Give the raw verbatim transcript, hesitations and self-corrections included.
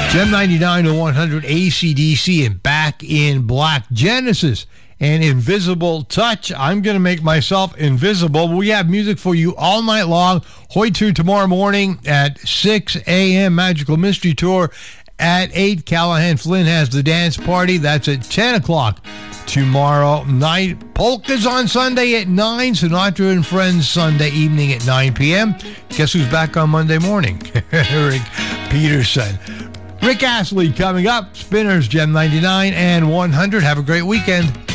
Gem ninety-nine to one hundred, A C D C and Back in Black. Genesis and Invisible Touch. I'm going to make myself invisible. We have music for you all night long. Hoyt tomorrow morning at six a.m. Magical Mystery Tour at eight. Callahan Flynn has the dance party. That's at ten o'clock tomorrow night. Polkas on Sunday at nine. Sinatra and Friends Sunday evening at nine p.m. Guess who's back on Monday morning? Rick Peterson. Rick Astley coming up. Spinners, Gem ninety-nine and one hundred. Have a great weekend.